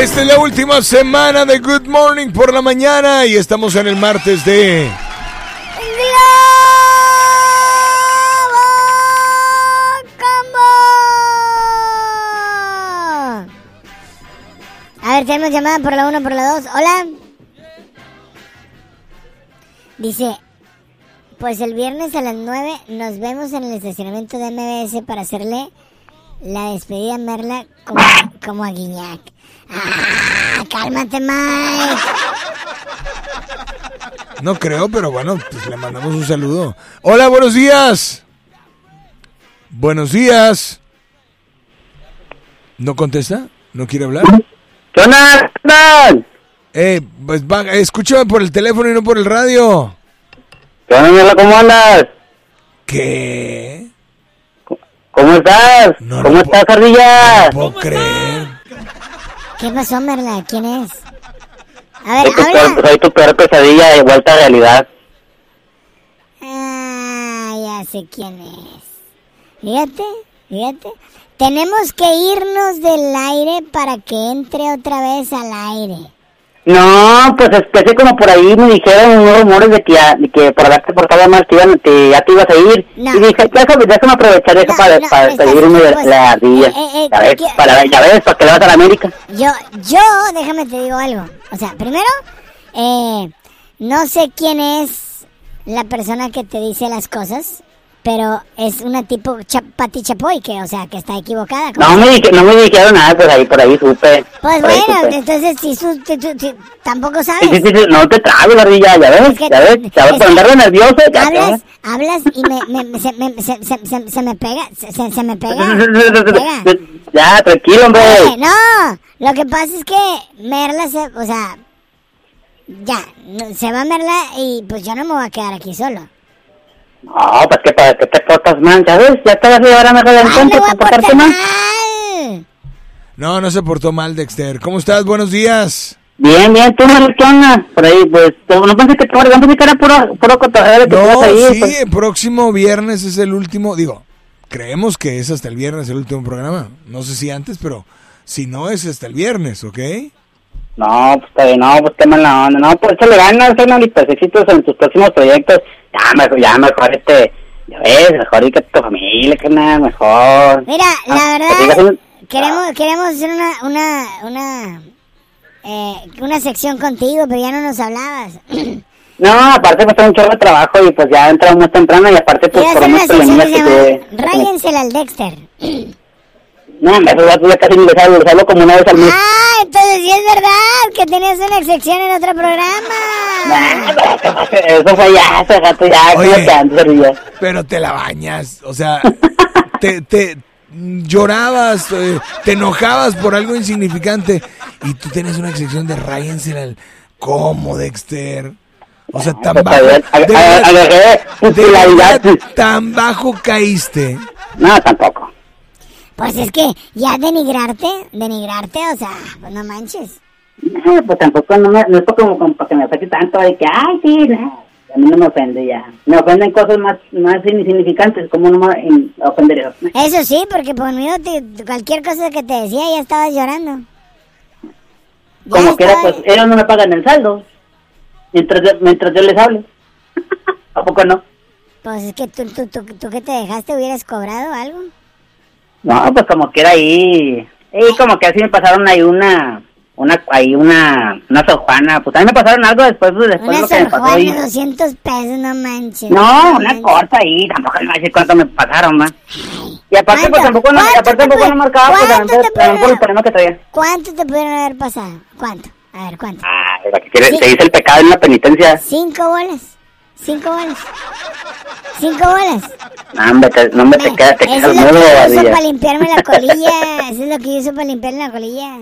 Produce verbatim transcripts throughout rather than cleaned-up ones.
Esta es la última semana de Good Morning por la mañana y estamos en el martes de... A ver, tenemos llamada por la uno, por la dos. Hola. Dice, pues el viernes a las nueve nos vemos en el estacionamiento de M B S para hacerle la despedida a Merla como, como a Guiñac. ¡Ah! ¡Cálmate, Mike! No creo, pero bueno, pues le mandamos un saludo. Hola, buenos días. Buenos días. ¿No contesta? ¿No quiere hablar? ¿Qué onda? Eh, pues va, escúchame por el teléfono y no por el radio. ¿Qué onda, ¿cómo andas? ¿Qué? ¿Cómo estás? No, ¿Cómo no estás, po- Ardilla? No puedo creer. ¿Qué pasó, Merla? ¿Quién es? A ver, Soy tu, habla. peor, soy tu peor pesadilla de vuelta a realidad. Ah, ya sé quién es. Fíjate, fíjate. Tenemos que irnos del aire para que entre otra vez al aire. No, pues especie como por ahí me dijeron unos rumores de que, ya, de que por haberte portado mal te iban, que ya te ibas a ir. No. Y dije, déjame, déjame aprovechar eso No, para, no, para estás- despedirme de pues, la ardilla. eh, eh, ya ves, ¿qué- para, ya ves, para que le vas a la América. Yo, yo, déjame te digo algo. O sea, primero, eh, no sé quién es la persona que te dice las cosas, pero es una tipo cha- Pati Chapoy, que, o sea, que está equivocada. No me, dije, no me dijeron nada, pues ahí, por ahí supe. Pues por ahí bueno, supe. entonces si su, tu- tu- tu- tampoco Sí, sabes. sí, sí, no te trabes, ardilla, ya ves, Es que- ya ves, ya ves, es por que andar de nervioso, ya Hablas, hablas y me, me, se, me, se, se, se, se me pega, se, se, se me pega. ves. me pega. Ya, tranquilo, hombre. Oye, no, lo que pasa es que Merla se, o sea, ya, no- se va Merla y pues yo no me voy a quedar aquí solo. No, pues que para que te portas mal, ¿ya ves? Ya te vas a llevar a mejor ¡Ay, encuentro me voy a con portarte portar mal. mal! No, no se portó mal, Dexter. ¿Cómo estás? Buenos días. Bien, bien, tú, Mario, ¿qué onda? Por ahí, pues, no pensé que te no pensé que era puro, puro cotorreo que te No, ibas a ir, sí, pues. el próximo viernes es el último, digo, creemos que es hasta el viernes el último programa. No sé si antes, pero si no es hasta el viernes, ¿ok? No, pues está bien, no, pues qué mala onda, no, pues échale ganas, Fernanditas, éxitos en tus próximos proyectos, ya mejor, ya mejor este, ya ves, mejor ir con tu familia, que nada, mejor. Mira, la Ah, que verdad, digas un- queremos, queremos hacer una, una, una, eh, una sección contigo, pero ya no nos hablabas. No, aparte pues tengo un chorro de trabajo y pues ya entra muy temprano y aparte pues Quiero por hacer una unos sección que problemas se que llama tuve. Ráyensela al Dexter. No, me eso ya casi ni les hablo, les hablo como una vez al mes. Ah, entonces sí es verdad que tenías una sección en otro programa. Nah, eso fue ya, hace rato ya, Oye. como que antes ardilla. Pero te la bañas, o sea, te, te llorabas, eh, te enojabas por algo insignificante y tú tienes una sección de ráyensela al... ¿Cómo, Dexter? O sea, tan Pues, bajo, a ver, a- de a- verdad- agarré de popularidad. verdad, tan bajo caíste. No, tampoco. Pues es que ya denigrarte, denigrarte, o sea, pues no manches. No, pues tampoco, no, me, no es como, como para que me afecte tanto de que, ay, sí, no. A mí no me ofende ya. Me ofenden cosas más, más insignificantes, como no me en- ofendería. Eso sí, porque conmigo te- cualquier cosa que te decía ya estabas llorando. Ya Como quiera, estaba- pues ellos no me pagan el saldo. Mientras yo, mientras yo les hable. ¿A poco no? Pues es que tú, tú, tú, tú que te dejaste hubieras cobrado algo. No, pues como quiera ahí. Y como que así me pasaron ahí una. Una, ahí una. Una Sor Juana. Pues a mí me pasaron algo después, pues después Una lo que me Sor pasó Juana, ahí. doscientos pesos, no manches. No, No una manches. corta ahí. Tampoco me va a decir cuánto me pasaron, más. Y aparte, pues ¿Cuánto? tampoco no, y ¿Cuánto aparte te tampoco puede- no marcaba, pues cuánto también, te también por puede- el problema que traía. ¿Cuánto te pudieron haber pasado? ¿Cuánto? A ver, ¿cuánto? Ah, la que quiere, Sí. te dice el pecado en la penitencia. Cinco bolas. Cinco bolas. Cinco bolas. No, hombre, te, no me te Me- quedas, te eso quedas es lo mudo, que yo uso Badilla. para limpiarme la colilla. Eso es lo que yo uso para limpiarme la colilla.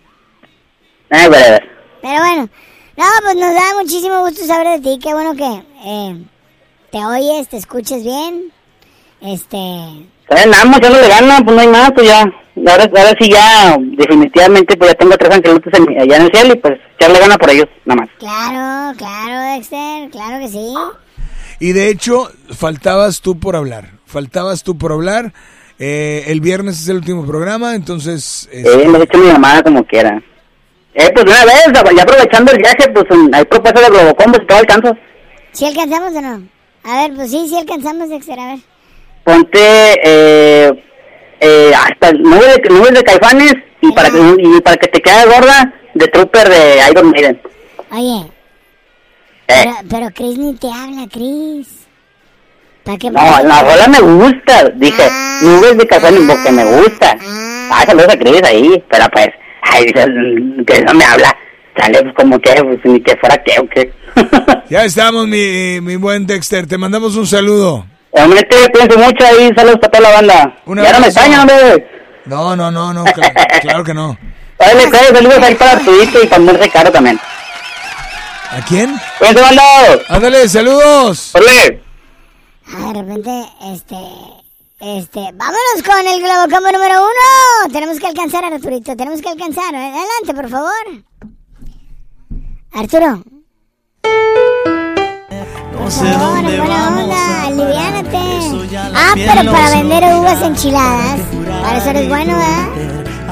Ay, güey. Pero bueno. No, pues nos da muchísimo gusto saber de ti. Qué bueno que eh, te oyes, te escuches bien. Este... Nada más, ya no le gana, pues no hay más, pues ya. Ahora, ahora sí ya, definitivamente, pues ya tengo tres angelitos en, allá en el cielo y pues ya le gana por ellos, nada más. Claro, claro, Dexter. Claro que sí. Y de hecho, faltabas tú por hablar. Faltabas tú por hablar. Eh, el viernes es el último programa, entonces... Eh, este, me he hecho mi mamá como quiera. Eh, pues de una vez, ya aprovechando el viaje, pues hay propuesta de Globocombo, si todo alcanzo. ¿Sí alcanzamos o no? A ver, pues sí, sí alcanzamos, Dexter, a ver. Ponte, eh, eh, hasta nubes de, nubes de Caifanes y para, que, y para que te quede gorda, de Trooper de Iron Maiden. Oye, eh. pero, pero Chris ni te habla, Chris. ¿Para qué? No, la rola me gusta, dije, ah, nubes de Caifanes, ah, porque me gusta. Ah, ah saludos a Chris ahí, pero pues, ay, que no me habla. Sale pues como que, pues, ni que fuera que o qué. Ya estamos, mi, mi buen Dexter, te mandamos un saludo. Realmente, cuídense mucho ahí, saludos para toda la banda. Una ya no me extrañan, hombre. No, no, no, no, claro, claro que no. Dale, claro, saludos ahí para Arturito y para Monte Caro también. ¿A quién? Cuídense, banda. Ándale, saludos. Ole. Ah, de repente, este, este, vámonos con el Globocombo número uno. Tenemos que alcanzar a Arturito, tenemos que alcanzar. Adelante, por favor. Arturo. No sé dónde buena vamos onda, aliviánate. Ah, pero para vender uvas enchiladas. Para eso eres bueno, ¿verdad?